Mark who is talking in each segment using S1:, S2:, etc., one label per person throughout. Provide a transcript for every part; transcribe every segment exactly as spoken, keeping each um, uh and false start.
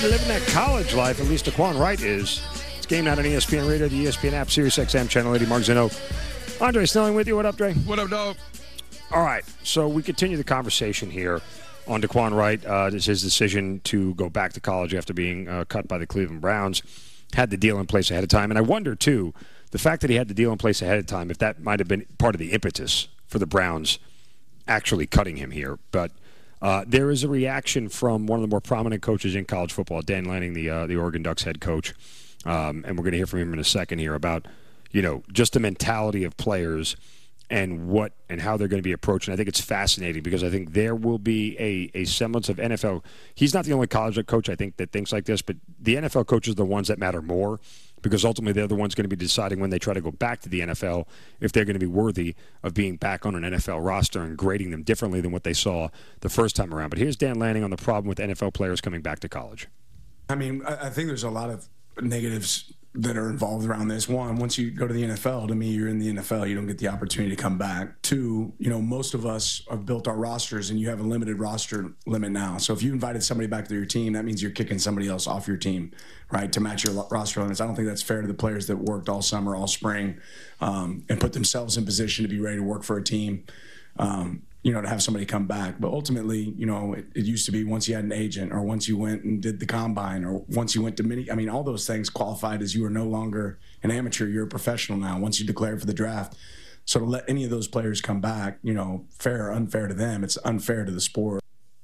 S1: living that college life, at least Daquan Wright is. It's Game Night on E S P N Radio, the E S P N app, Sirius X M, Channel eighty, Mark Zeno. Andre Snelling with you. What up, Dre?
S2: What up, dog?
S1: All right, so we continue the conversation here on Daquan Wright. Uh, it's his decision to go back to college after being uh, cut by the Cleveland Browns. Had the deal in place ahead of time. And I wonder, too, the fact that he had the deal in place ahead of time, if that might have been part of the impetus for the Browns actually cutting him here. But uh, there is a reaction from one of the more prominent coaches in college football, Dan Lanning, the uh, the Oregon Ducks head coach. Um, and we're going to hear from him in a second here about, you know, just the mentality of players and what and how they're going to be approached. And I think it's fascinating because I think there will be a, a semblance of N F L. He's not the only college coach, I think, that thinks like this, but the N F L coaches are the ones that matter more because ultimately they're the ones going to be deciding when they try to go back to the N F L if they're going to be worthy of being back on an N F L roster and grading them differently than what they saw the first time around. But here's Dan Lanning on the problem with N F L players coming back to college.
S3: I mean, I think there's a lot of negatives that are involved around this. One, once you go to the N F L, to me, you're in the N F L. You don't get the opportunity to come back. Two, you know, most of us have built our rosters, and you have a limited roster limit now. So if you invited somebody back to your team, that means you're kicking somebody else off your team, right, to match your roster limits. I don't think that's fair to the players that worked all summer, all spring, um, and put themselves in position to be ready to work for a team. Um, you know, to have somebody come back. But ultimately, you know, it, it used to be once you had an agent or once you went and did the combine or once you went to mini, I mean, all those things qualified as you are no longer an amateur, you're a professional now once you declared for the draft. So to let any of those players come back, you know, fair or unfair to them, it's unfair to the sport.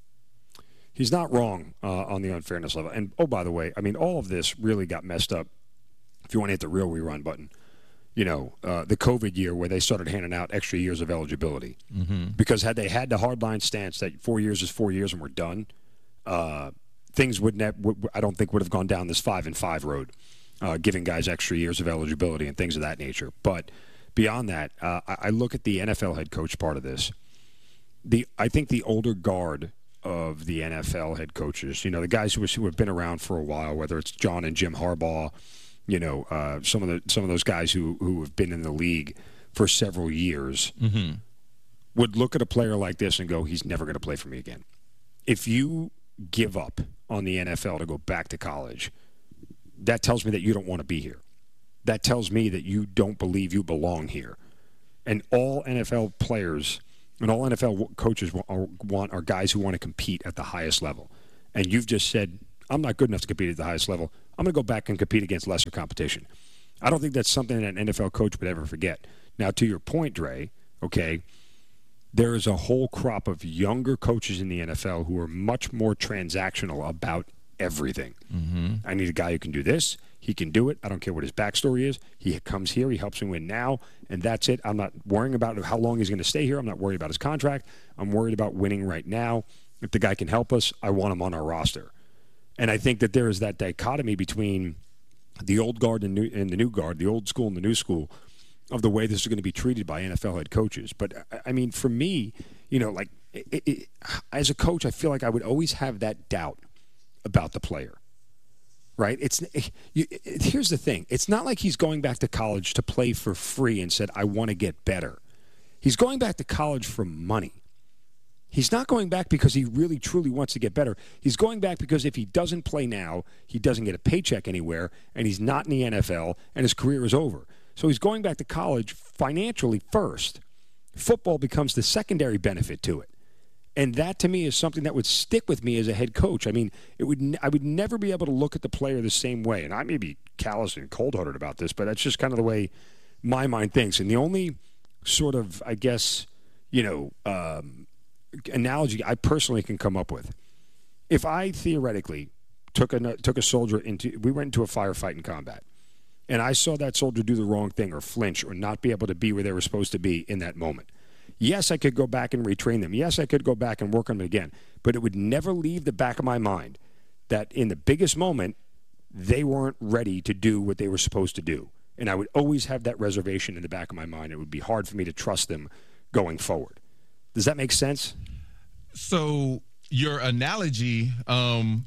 S1: He's not wrong uh, on the unfairness level. And, oh, by the way, I mean, all of this really got messed up, if you want to hit the real rerun button. You know, uh, the COVID year where they started handing out extra years of eligibility. Mm-hmm. Because had they had the hardline stance that four years is four years and we're done, uh, things would ne- w- I don't think would have gone down this five and five road, uh, giving guys extra years of eligibility and things of that nature. But beyond that, uh, I-, I look at the N F L head coach part of this. The I think the older guard of the N F L head coaches, you know, the guys who, who have been around for a while, whether it's John and Jim Harbaugh, you know, uh, some of the some of those guys who, who have been in the league for several years mm-hmm. would look at a player like this and go, he's never going to play for me again. If you give up on the N F L to go back to college, that tells me that you don't want to be here. That tells me that you don't believe you belong here. And all N F L players and all N F L coaches want are guys who want to compete at the highest level. And you've just said, I'm not good enough to compete at the highest level. I'm going to go back and compete against lesser competition. I don't think that's something that an N F L coach would ever forget. Now, to your point, Dre, okay, there is a whole crop of younger coaches in the N F L who are much more transactional about everything. Mm-hmm. I need a guy who can do this. He can do it. I don't care what his backstory is. He comes here. He helps me win now, and that's it. I'm not worrying about how long he's going to stay here. I'm not worried about his contract. I'm worried about winning right now. If the guy can help us, I want him on our roster. And I think that there is that dichotomy between the old guard and, new, and the new guard, the old school and the new school, of the way this is going to be treated by N F L head coaches. But, I mean, for me, you know, like, it, it, as a coach, I feel like I would always have that doubt about the player, right? It's it, it, Here's the thing. It's not like he's going back to college to play for free and said, I want to get better. He's going back to college for money. He's not going back because he really, truly wants to get better. He's going back because if he doesn't play now, he doesn't get a paycheck anywhere, and he's not in the N F L, and his career is over. So he's going back to college financially first. Football becomes the secondary benefit to it. And that, to me, is something that would stick with me as a head coach. I mean, it would. I would never be able to look at the player the same way. And I may be callous and cold-hearted about this, but that's just kind of the way my mind thinks. And the only sort of, I guess, you know, um, analogy I personally can come up with, if I theoretically took a took a soldier into, we went into a firefight in combat, and I saw that soldier do the wrong thing or flinch or not be able to be where they were supposed to be in that moment. Yes, I could go back and retrain them. Yes, I could go back and work on them again. But it would never leave the back of my mind that in the biggest moment, they weren't ready to do what they were supposed to do. And I would always have that reservation in the back of my mind. It would be hard for me to trust them going forward. Does that make sense?
S2: So your analogy, um,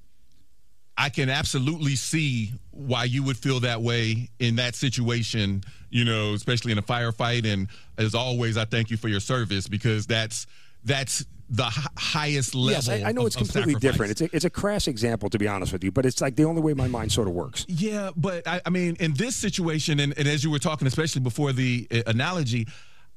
S2: I can absolutely see why you would feel that way in that situation, you know, especially in a firefight. And as always, I thank you for your service, because that's that's the h- highest level.
S1: Yes, I, I know
S2: of,
S1: it's completely
S2: of
S1: different. It's a, it's a crass example, to be honest with you, but it's like the only way my mind sort of works.
S2: Yeah, but I, I mean, in this situation, and, and as you were talking, especially before the uh, analogy,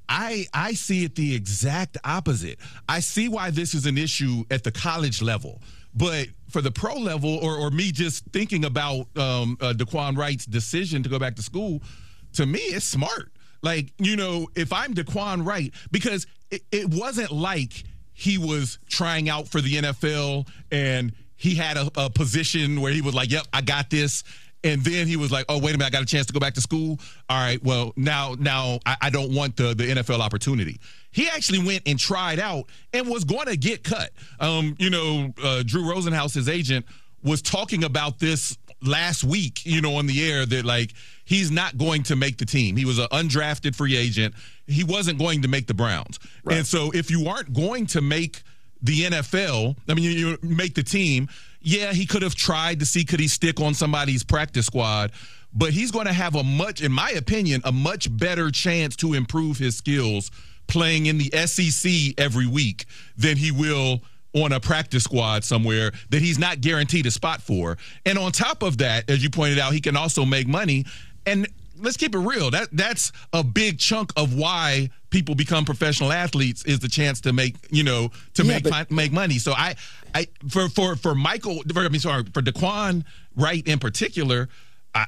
S2: I I see it the exact opposite. I see why this is an issue at the college level, but for the pro level, or or me just thinking about um, uh, Daquan Wright's decision to go back to school, to me, it's smart. Like, you know, if I'm Daquan Wright, because it, it wasn't like he was trying out for the N F L and he had a, a position where he was like, yep, I got this. And then he was like, oh, wait a minute, I got a chance to go back to school. All right, well, now now I, I don't want the, the N F L opportunity. He actually went and tried out and was going to get cut. Um, you know, uh, Drew Rosenhaus, his agent, was talking about this last week, you know, on the air, that like he's not going to make the team. He was an undrafted free agent. He wasn't going to make the Browns. Right. And so if you aren't going to make the N F L, I mean, you, you make the team, yeah, he could have tried to see could he stick on somebody's practice squad, but he's going to have a much, in my opinion, a much better chance to improve his skills playing in the S E C every week than he will on a practice squad somewhere that he's not guaranteed a spot for. And on top of that, as you pointed out, he can also make money. And let's keep it real. That that's a big chunk of why people become professional athletes, is the chance to make, you know, to yeah, make but, make money. So I, I for for for Michael, for, I mean, sorry, for Daquan Wright in particular, I,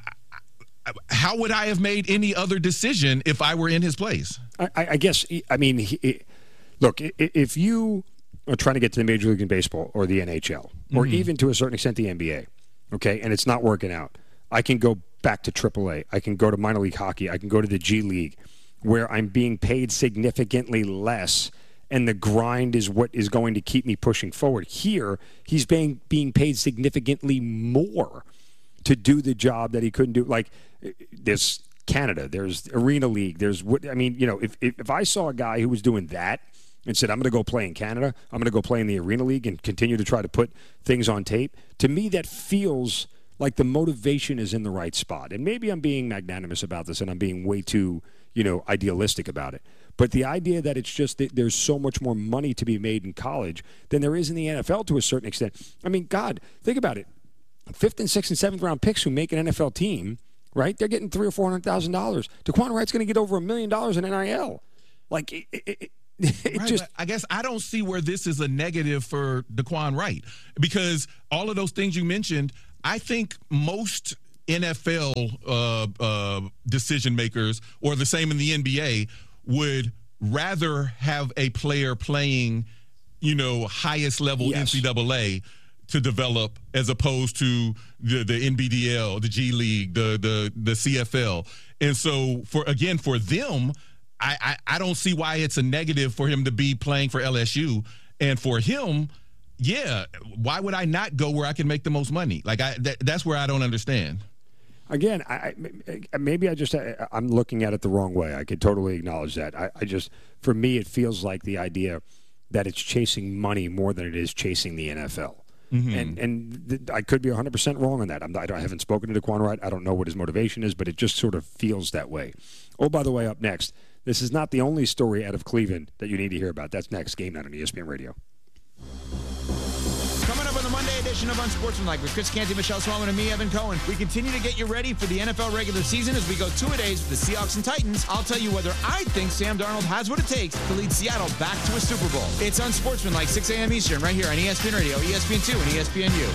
S2: I, how would I have made any other decision if I were in his place?
S1: I, I guess. I mean, he, look, if you are trying to get to the Major League in Baseball or the N H L, or mm-hmm. even to a certain extent the N B A, okay, and it's not working out, I can go back to triple A. I can go to minor league hockey. I can go to the G League, where I'm being paid significantly less, and the grind is what is going to keep me pushing forward. Here, he's being being paid significantly more to do the job that he couldn't do. Like, there's Canada, there's Arena League, there's what I mean. You know, if if, if I saw a guy who was doing that and said, I'm going to go play in Canada, I'm going to go play in the Arena League and continue to try to put things on tape, to me that feels like the motivation is in the right spot. And maybe I'm being magnanimous about this and I'm being way too, you know, idealistic about it. But the idea that it's just that there's so much more money to be made in college than there is in the N F L to a certain extent. I mean, God, think about it. Fifth and sixth and seventh round picks who make an N F L team, right? They're getting three or four hundred thousand dollars. Daquan Wright's going to get over a million dollars in N I L. Like, it, it, it, it
S2: right,
S1: just.
S2: I guess I don't see where this is a negative for Daquan Wright, because all of those things you mentioned, I think most N F L uh, uh, decision makers, or the same in the N B A, would rather have a player playing, you know, highest level yes. N C double A to develop, as opposed to the, the N B D L, the G League, the the the C F L. And so, for again, for them, I, I, I don't see why it's a negative for him to be playing for L S U. And for him, yeah, why would I not go where I can make the most money? Like, I that, that's where I don't understand.
S1: Again, I, I, maybe I just, I, I'm looking at it the wrong way. I could totally acknowledge that. I, I just, for me, it feels like the idea that it's chasing money more than it is chasing the N F L. Mm-hmm. And and th- I could be one hundred percent wrong on that. I'm not, I haven't spoken to Daquan Wright. I don't know what his motivation is, but it just sort of feels that way. Oh, by the way, up next, this is not the only story out of Cleveland that you need to hear about. That's next. Game Night on E S P N Radio.
S4: Coming up on the Monday edition of Unsportsmanlike with Chris Canty, Michelle Swellman, and me, Evan Cohen. We continue to get you ready for the N F L regular season as we go two-a-days for the Seahawks and Titans. I'll tell you whether I think Sam Darnold has what it takes to lead Seattle back to a Super Bowl. It's Unsportsmanlike, six a.m. Eastern, right here on E S P N Radio, E S P N two, and E S P N U.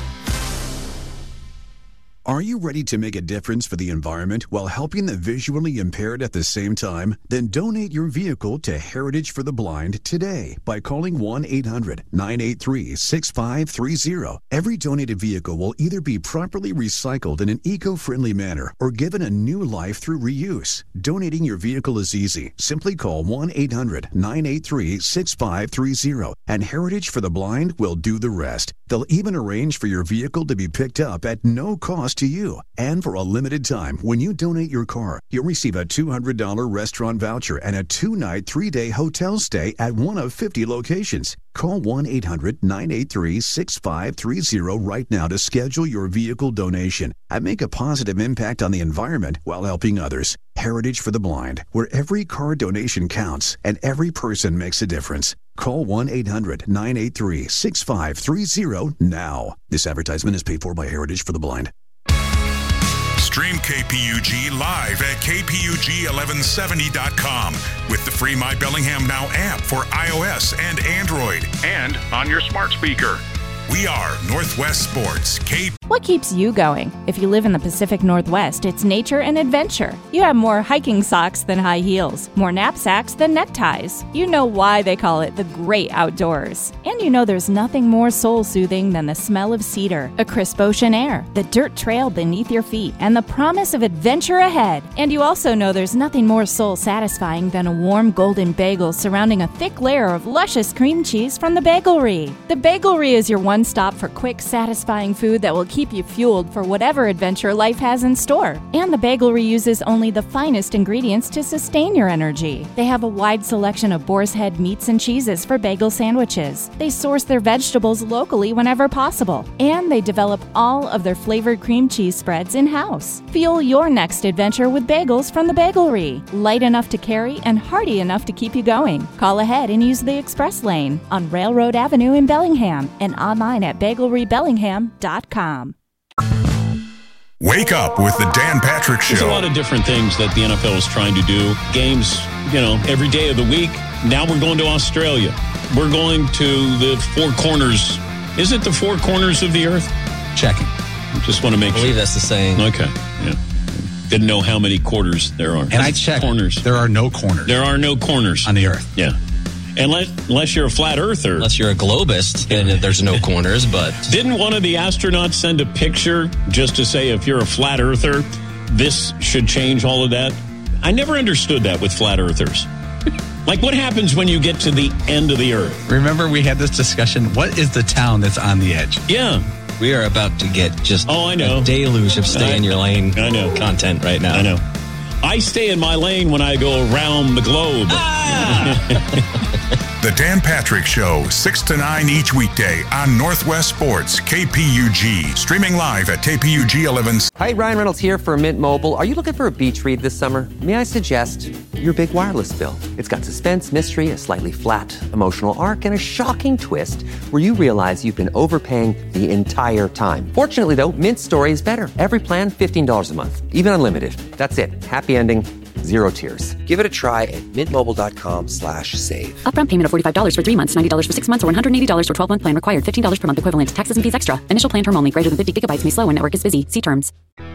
S5: Are you ready to make a difference for the environment while helping the visually impaired at the same time? Then donate your vehicle to Heritage for the Blind today by calling one eight hundred nine eight three six five three zero. Every donated vehicle will either be properly recycled in an eco-friendly manner or given a new life through reuse. Donating your vehicle is easy. Simply call one eight hundred nine eight three six five three zero and Heritage for the Blind will do the rest. They'll even arrange for your vehicle to be picked up at no cost to you. And for a limited time, when you donate your car, you'll receive a two hundred dollars restaurant voucher and a two-night, three-day hotel stay at one of fifty locations. Call one eight hundred nine eight three six five three zero right now to schedule your vehicle donation and make a positive impact on the environment while helping others. Heritage for the Blind, where every car donation counts and every person makes a difference. Call one eight hundred nine eight three six five three zero now. This advertisement is paid for by Heritage for the Blind.
S6: Stream K P U G live at K P U G eleven seventy dot com with the free My Bellingham Now app for iOS and Android and on your smart speaker. We are Northwest Sports. K-
S7: What keeps you going? If you live in the Pacific Northwest, it's nature and adventure. You have more hiking socks than high heels, more knapsacks than neckties. You know why they call it the great outdoors. And you know there's nothing more soul-soothing than the smell of cedar, a crisp ocean air, the dirt trail beneath your feet, and the promise of adventure ahead. And you also know there's nothing more soul-satisfying than a warm golden bagel surrounding a thick layer of luscious cream cheese from the Bagelry. The Bagelry is your one stop for quick, satisfying food that will keep you fueled for whatever adventure life has in store. And the Bagelry uses only the finest ingredients to sustain your energy. They have a wide selection of boar's head meats and cheeses for bagel sandwiches. They source their vegetables locally whenever possible. And they develop all of their flavored cream cheese spreads in-house. Fuel your next adventure with bagels from the Bagelry. Light enough to carry and hearty enough to keep you going. Call ahead and use the express lane on Railroad Avenue in Bellingham and online at bagelry bellingham dot com.
S6: Wake up with the Dan Patrick Show.
S8: There's a lot of different things that the N F L is trying to do. Games, you know, every day of the week. Now we're going to Australia. We're going to the four corners. Is it the four corners of the earth? Checking. Just want to make
S9: sure. I believe
S8: sure.
S9: That's the saying.
S8: Okay. Yeah. Didn't know how many quarters there are.
S2: And I checked.
S8: Corners.
S2: There are no corners.
S8: There are no corners.
S2: On the earth.
S8: Yeah. Unless, unless you're a flat earther.
S9: Unless you're a globist, then there's no corners, but...
S8: Didn't one of the astronauts send a picture just to say if you're a flat earther, this should change all of that? I never understood that with flat earthers. Like, what happens when you get to the end of the earth?
S10: Remember, we had this discussion. What is the town that's on the edge?
S8: Yeah.
S9: We are about to get just
S8: oh, I know.
S9: a deluge of stay
S8: I,
S9: in your lane
S8: I know.
S9: content right now.
S8: I know. I stay in my lane when I go around the globe.
S6: Ah! The Dan Patrick Show, six to nine each weekday on Northwest Sports, K P U G. Streaming live at K P U G eleven.
S11: Hi, Ryan Reynolds here for Mint Mobile. Are you looking for a beach read this summer? May I suggest your big wireless bill? It's got suspense, mystery, a slightly flat emotional arc, and a shocking twist where you realize you've been overpaying the entire time. Fortunately, though, Mint's story is better. Every plan, fifteen dollars a month, even unlimited. That's it. Happy ending. Zero tears. Give it a try at mintmobile.com slash save.
S12: Upfront payment of forty-five dollars for three months, ninety dollars for six months, or one hundred eighty dollars for twelve-month plan required. fifteen dollars per month equivalent. Taxes and fees extra. Initial plan term only. Greater than fifty gigabytes may slow when network is busy. See terms.